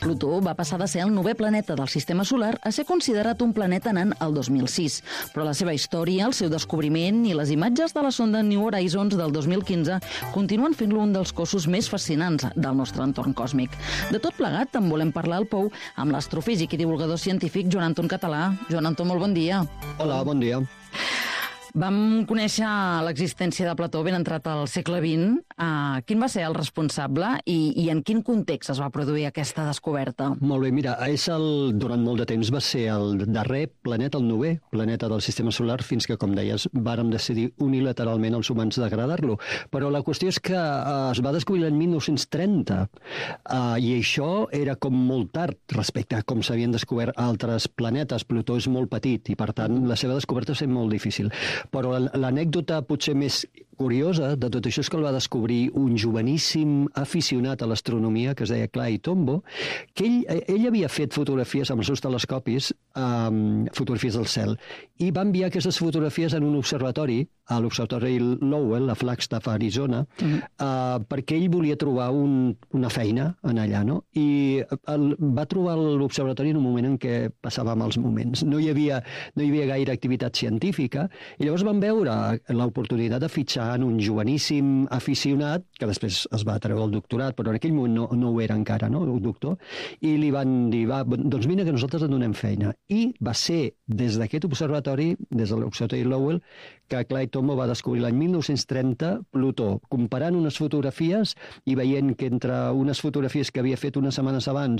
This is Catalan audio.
Plutó va passar de ser el 9è planeta del sistema solar a ser considerat un planeta nan el 2006. Però la seva història, el seu descobriment i les imatges de la sonda New Horizons del 2015 continuen fent-lo un dels cossos més fascinants del nostre entorn còsmic. De tot plegat, en volem parlar al Pou amb l'astrofísic i divulgador científic Joan Anton Català. Joan Anton, molt bon dia. Hola, bon dia. Vam conèixer l'existència de Plutó ben entrat al segle XX. Quin va ser el responsable i en quin context es va produir aquesta descoberta? Molt bé, mira, durant molt de temps va ser el darrer planeta, el 9è planeta del sistema solar, fins que, com deies, vàrem decidir unilateralment els humans degradar-lo. Però la qüestió és que es va descobrir l'any 1930 i això era com molt tard respecte a com s'havien descobert altres planetes. Plutó és molt petit i, per tant, la seva descoberta va ser molt difícil. Però l'anècdota potser més curiosa de tot això és que el va descobrir un joveníssim aficionat a l'astronomia que es deia Clyde Tombaugh, que ell havia fet fotografies amb els seus telescopis, fotografies del cel, i va enviar aquestes fotografies en un observatori, a l'observatori Lowell, a Flagstaff, Arizona, perquè ell volia trobar una feina en allà, no? I va trobar l'observatori en un moment en què passava mals moments. No hi havia gaire activitat científica, i llavors van veure l'oportunitat de fitxar en un joveníssim aficionat, que després es va treure el doctorat, però en aquell moment no ho era encara, no, el doctor, i li van dir, doncs mira que nosaltres et donem feina. I va ser des d'aquest observatori, des de l'observatori Lowell, que Clyde Tombaugh va descobrir l'any 1930 Plutó, comparant unes fotografies i veient que entre unes fotografies que havia fet unes setmanes abans